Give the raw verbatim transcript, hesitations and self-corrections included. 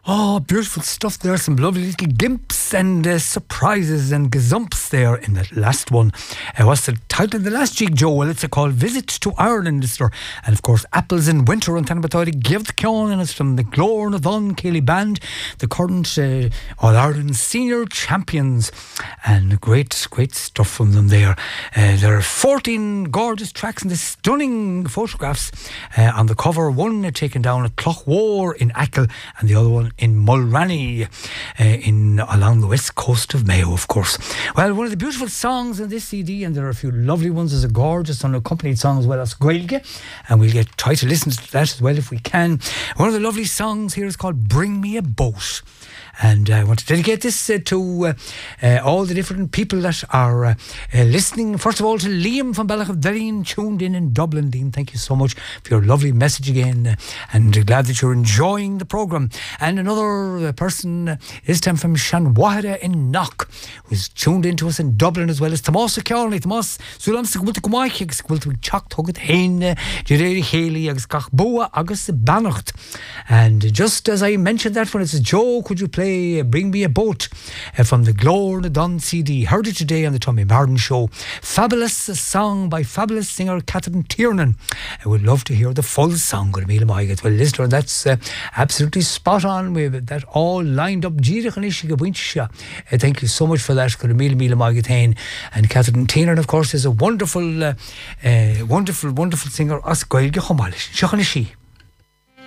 Oh, beautiful stuff there. Some lovely little glimpses and uh, surprises and gazumps there in that last one. Uh, what's the title of the last jig, Joe? Well, it's called Visit to Ireland. And of course, Apples in Winter on Tanabatory Give the Kion, and it's from the Glór na Dun Cayley Band, the current uh, All Ireland senior champions. And great, great stuff from them there. Uh, there are fourteen gorgeous tracks and the stunning photographs uh, on the cover. One uh, taken down at Cloughwar in Achill, and the other one in Mulranny, uh, in along the west coast of Mayo, of course. Well, one of the beautiful songs in this C D, and there are a few lovely ones, is a gorgeous unaccompanied song as well as Gaeilge, and we'll get try to listen to that as well if we can. One of the lovely songs here is called Bring Me a Boat. And I want to dedicate this uh, to uh, uh, all the different people that are uh, uh, listening. First of all, to Liam from Ballachavderreen, tuned in in Dublin. Liam, thank you so much for your lovely message again, uh, and glad that you're enjoying the programme. And another uh, person, uh, this time from Shanwahara in Knock, who's tuned in to us in Dublin, as well as Tomás O'Kearney. Tomás, Sulam Sigwilta Gwaich, Sigwilta Chock Tugat Hain, Jerry Haley, Agus Gachboa, Agus Bannacht. And just as I mentioned that one, it's Joe, could you play Bring Me a Boat uh, from the Glór na Dun C D. Heard it today on the Tommy Martin Show. Fabulous song by fabulous singer Catherine Tiernan. I would love to hear the full song. Well, listener, that's uh, absolutely spot on. We have that all lined up. Uh, thank you so much for that. And Catherine Tiernan, of course, is a wonderful, uh, uh, wonderful, wonderful singer. As Gaeilge Chomalish.